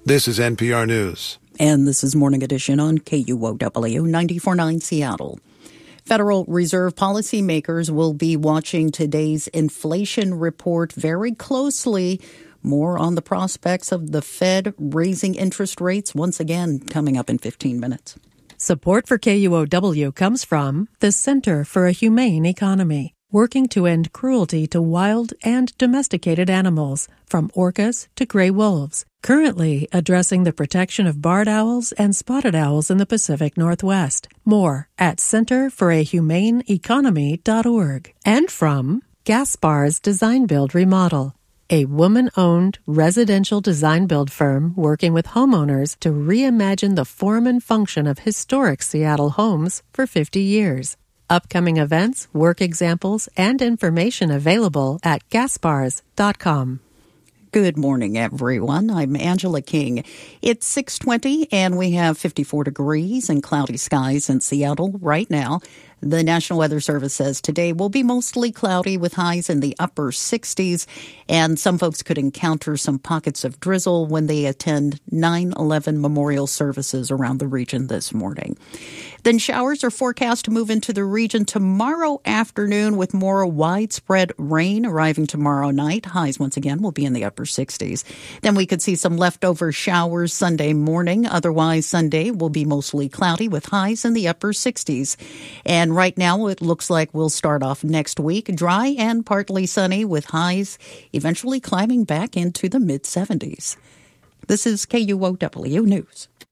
This is NPR News. And this is Morning Edition on KUOW 94.9 Seattle. Federal Reserve policymakers will be watching today's inflation report very closely. More on the prospects of the Fed raising interest rates once again coming up in 15 minutes. Support for KUOW comes from the Center for a Humane Economy, working to end cruelty to wild and domesticated animals, from orcas to gray wolves, currently addressing the protection of barred owls and spotted owls in the Pacific Northwest. More at centerforahumaneeconomy.org. And from Gaspar's Design Build Remodel, a woman-owned residential design-build firm working with homeowners to reimagine the form and function of historic Seattle homes for 50 years. Upcoming events, work examples, and information available at gaspars.com. Good morning, everyone. I'm Angela King. It's 6:20, and we have 54 degrees and cloudy skies in Seattle right now. The National Weather Service says today will be mostly cloudy with highs in the upper 60s, and some folks could encounter some pockets of drizzle when they attend 9/11 memorial services around the region this morning. Then showers are forecast to move into the region tomorrow afternoon with more widespread rain arriving tomorrow night. Highs once again will be in the upper 60s. Then we could see some leftover showers Sunday morning. Otherwise, Sunday will be mostly cloudy with highs in the upper 60s. And right now, it looks like we'll start off next week dry and partly sunny with highs eventually climbing back into the mid-70s. This is KUOW News.